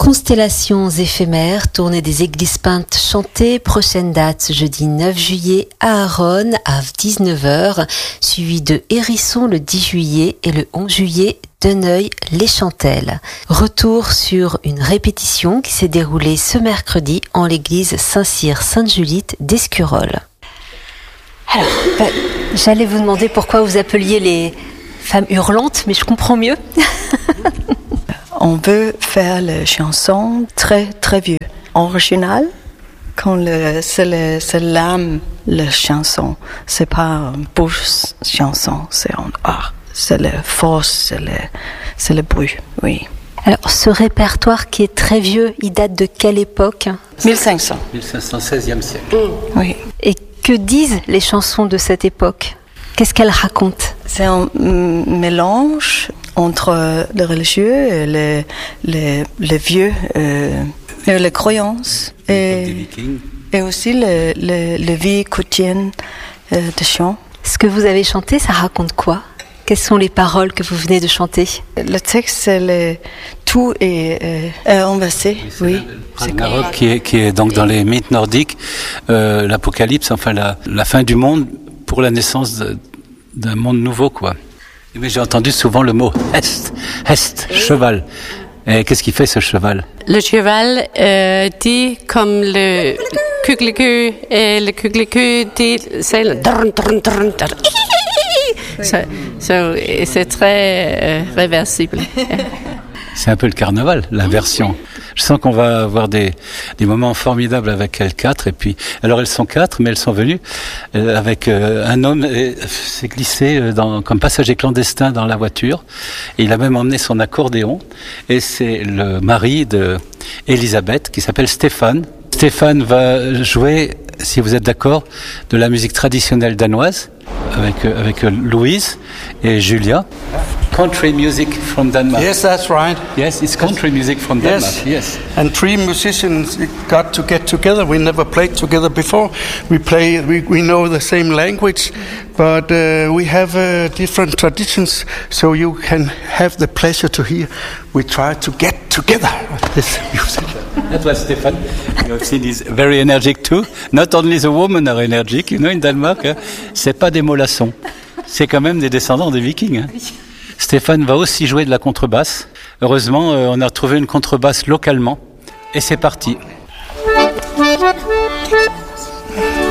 Constellations éphémères, tournée des églises peintes chantées, prochaine date jeudi 9 juillet à Aronne à 19h, suivi de Hérisson le 10 juillet et le 11 juillet Deneuil-les-Chantelles. Retour sur une répétition qui s'est déroulée ce mercredi en l'église Saint-Cyr-Sainte-Julite d'Escurolles. Alors, j'allais vous demander pourquoi vous appeliez les femmes hurlantes, mais je comprends mieux. On veut faire la chanson très très vieux, original. Quand c'est l'âme la chanson, c'est pas une bouche chanson, c'est en art, c'est la force, c'est le bruit, oui. Alors ce répertoire qui est très vieux, il date de quelle époque ? 1500. 1500, 16e siècle. Oui. Et que disent les chansons de cette époque ? Qu'est-ce qu'elles racontent ? C'est un mélange entre le religieux et les vieux, les croyances et aussi la vie quotidienne de chant. Ce que vous avez chanté, ça raconte quoi ? Quelles sont les paroles que vous venez de chanter ? Le texte, c'est tout est inversé, oui. Ragnarok qui est donc dans les mythes nordiques, l'apocalypse, enfin la fin du monde pour la naissance d'un monde nouveau, quoi. Mais j'ai entendu souvent le mot hest, cheval. Et qu'est-ce qu'il fait ce cheval ? Le cheval dit comme le kugelikø, et le kugelikø dit c'est le c'est très réversible. C'est un peu le carnaval, l'inversion. Je sens qu'on va avoir des moments formidables avec L4. Et puis, alors elles sont 4, mais elles sont venues avec un homme s'est glissé comme passager clandestin dans la voiture. Et il a même emmené son accordéon. Et c'est le mari d'Elisabeth qui s'appelle Stéphane. Stéphane va jouer, si vous êtes d'accord, de la musique traditionnelle danoise avec Louise et Julia. Country music from Denmark. Yes, that's right. Yes, it's country music from Denmark. Yes. And 3 musicians got to get together. We never played together before. We know the same language, but we have different traditions. So you can have the pleasure to hear. We try to get together this music. That was Stefan. You have seen he's very energetic too. Not only the women are energetic, you know, in Denmark, c'est pas des mollassons. C'est quand même des descendants des Vikings. Stéphane va aussi jouer de la contrebasse. Heureusement, on a trouvé une contrebasse localement. Et c'est parti.